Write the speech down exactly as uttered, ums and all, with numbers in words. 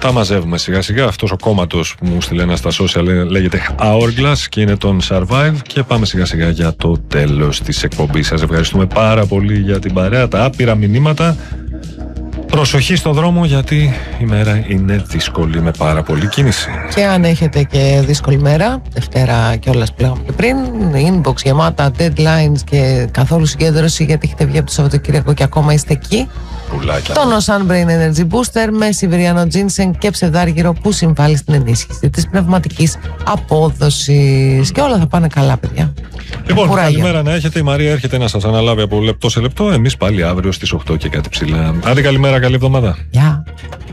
τα μαζεύουμε σιγά σιγά. Αυτός ο κόμματος που μου στείλε ένα στα social λέγεται Hourglass και είναι τον Survive. Και πάμε σιγά σιγά για το τέλος της εκπομπής. Σας ευχαριστούμε πάρα πολύ για την παρέα, τα άπειρα μηνύματα. Προσοχή στο δρόμο, γιατί η μέρα είναι δύσκολη με πάρα πολλή κίνηση. Και αν έχετε και δύσκολη μέρα, Δευτέρα κιόλας που λέγαμε και πριν, inbox γεμάτα, deadlines και καθόλου συγκέντρωση, γιατί έχετε βγει από το Σαββατοκύριακο και ακόμα είστε εκεί. Πουλάκια. Το Nosan Brain Energy Booster με Σιβηριανό Ginseng και ψευδάργυρο που συμβάλλει στην ενίσχυση της πνευματικής απόδοσης. Και όλα θα πάνε καλά, παιδιά. Λοιπόν, Κουράγιο. καλημέρα να έχετε. Η Μαρία έρχεται να σας αναλάβει από λεπτό σε λεπτό. Εμείς πάλι αύριο στις οκτώ και κάτι ψηλά. Άντε, καλημέρα, καλή εβδομάδα. Γεια.